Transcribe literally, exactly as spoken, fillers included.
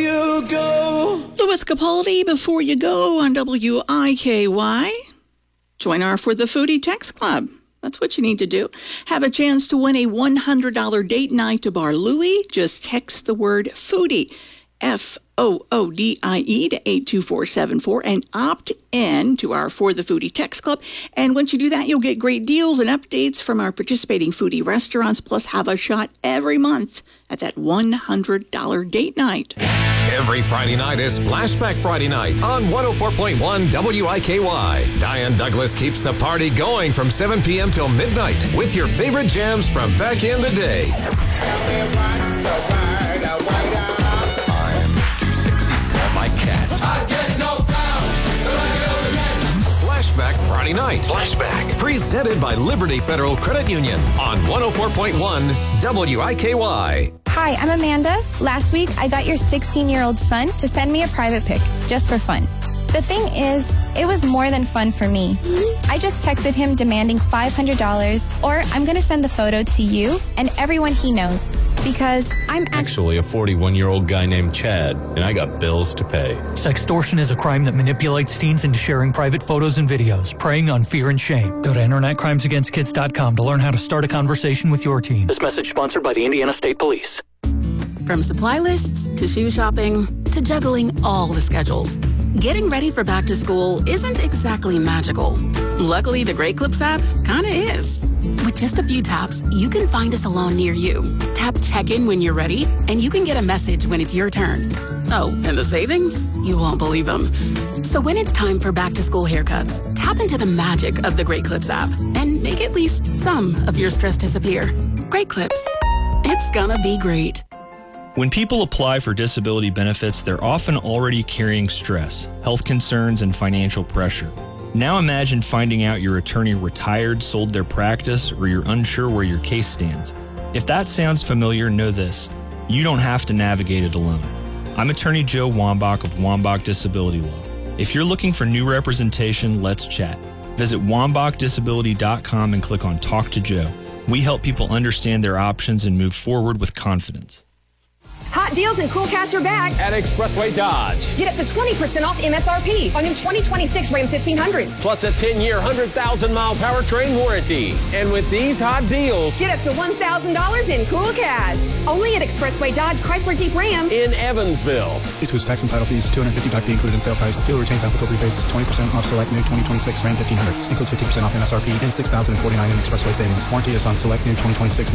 you go. Louis Capaldi, Before You Go on W I K Y. Join our For the Foodie Text Club. That's what you need to do. Have a chance to win a one hundred dollars date night to Bar Louie. Just text the word foodie, F O O D I E, to eight two four seven four and opt in to our For the Foodie Text Club. And once you do that, you'll get great deals and updates from our participating foodie restaurants, plus have a shot every month at that one hundred dollars date night. Every Friday night is Flashback Friday Night on one oh four point one W I K Y. Diane Douglas keeps the party going from seven p.m. till midnight with your favorite jams from back in the day. I'm too sexy for my cat. I get knocked down. Flashback Friday Night. Flashback. Presented by Liberty Federal Credit Union on one oh four point one W I K Y. Hi, I'm Amanda. Last week, I got your sixteen-year-old son to send me a private pic, just for fun. The thing is, it was more than fun for me. I just texted him demanding five hundred dollars, or I'm going to send the photo to you and everyone he knows, because I'm actually a forty-one-year-old guy named Chad, and I got bills to pay. Sextortion is a crime that manipulates teens into sharing private photos and videos, preying on fear and shame. Go to internet crimes against kids dot com to learn how to start a conversation with your teen. This message sponsored by the Indiana State Police. From supply lists to shoe shopping to juggling all the schedules, getting ready for back to school isn't exactly magical. Luckily, the Great Clips app kinda is. With just a few taps, you can find a salon near you. Tap check-in when you're ready, and you can get a message when it's your turn. Oh, and the savings? You won't believe them. So when it's time for back to school haircuts, tap into the magic of the Great Clips app and make at least some of your stress disappear. Great Clips. It's gonna be great. When people apply for disability benefits, they're often already carrying stress, health concerns, and financial pressure. Now imagine finding out your attorney retired, sold their practice, or you're unsure where your case stands. If that sounds familiar, know this: you don't have to navigate it alone. I'm Attorney Joe Wambach of Wambach Disability Law. If you're looking for new representation, let's chat. Visit wambach disability dot com and click on Talk to Joe. We help people understand their options and move forward with confidence. Hot deals and cool cash are back at Expressway Dodge. Get up to twenty percent off M S R P on new twenty twenty-six Ram fifteen hundreds. Plus a ten-year, one hundred thousand mile powertrain warranty. And with these hot deals, get up to one thousand dollars in cool cash. Only at Expressway Dodge Chrysler Jeep Ram in Evansville. This includes tax and title fees, two hundred fifty dollars fee included in sale price. Dealer retains applicable rebates, twenty percent off select new twenty twenty-six Ram fifteen hundreds. Includes fifty percent off M S R P and six thousand forty-nine dollars in Expressway savings. Warranty is on select new twenty twenty-six